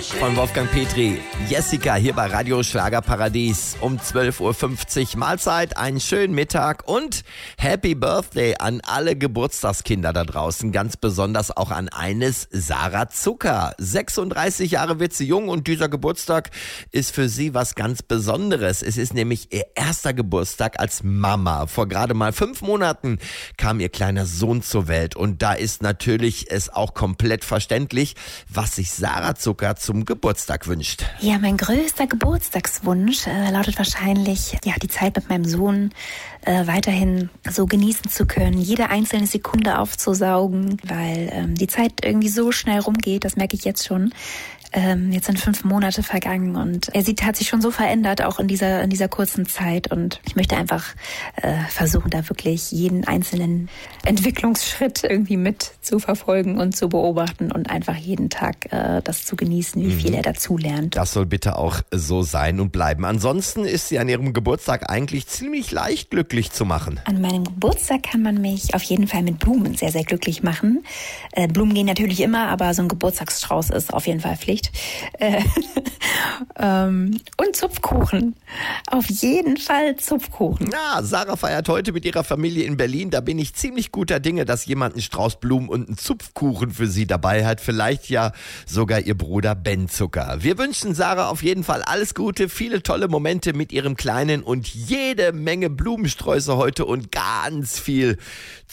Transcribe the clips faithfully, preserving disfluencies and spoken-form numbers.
von Wolfgang Petri. Jessica hier bei Radio Schlagerparadies um zwölf Uhr fünfzig. Mahlzeit, einen schönen Mittag und Happy Birthday an alle Geburtstagskinder da draußen. Ganz besonders auch an eines, Sarah Zucker. sechsunddreißig Jahre wird sie jung und dieser Geburtstag ist für sie was ganz Besonderes. Es ist nämlich ihr erster Geburtstag als Mama. Vor gerade mal fünf Monaten kam ihr kleiner Sohn zur Welt und da ist natürlich es auch komplett verständlich, was sich Sarah Zucker zum Geburtstag wünscht. Ja, mein größter Geburtstagswunsch äh, lautet wahrscheinlich, ja, die Zeit mit meinem Sohn äh, weiterhin so genießen zu können, jede einzelne Sekunde aufzusaugen, weil ähm, die Zeit irgendwie so schnell rumgeht, das merke ich jetzt schon. Ähm, jetzt sind fünf Monate vergangen und er sieht, hat sich schon so verändert, auch in dieser in dieser kurzen Zeit. Und ich möchte einfach äh, versuchen, da wirklich jeden einzelnen Entwicklungsschritt irgendwie mit zu verfolgen und zu beobachten und einfach jeden Tag äh, das zu genießen, wie viel er dazu lernt. Das soll bitte auch so sein und bleiben. Ansonsten ist sie an ihrem Geburtstag eigentlich ziemlich leicht glücklich zu machen. An meinem Geburtstag kann man mich auf jeden Fall mit Blumen sehr, sehr glücklich machen. Äh, Blumen gehen natürlich immer, aber so ein Geburtstagsstrauß ist auf jeden Fall Pflicht. Äh, ähm, und Zupfkuchen. Auf jeden Fall Zupfkuchen. Ja, Sarah feiert heute mit ihrer Familie in Berlin. Da bin ich ziemlich guter Dinge, dass jemand einen Strauß Blumen und einen Zupfkuchen für sie dabei hat. Vielleicht ja sogar ihr Bruder Ben Zucker. Wir wünschen Sarah auf jeden Fall alles Gute, viele tolle Momente mit ihrem Kleinen und jede Menge Blumensträuße heute und ganz viel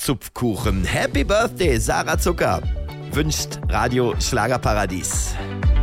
Zupfkuchen. Happy Birthday, Sarah Zucker. Wünscht Radio Schlagerparadies.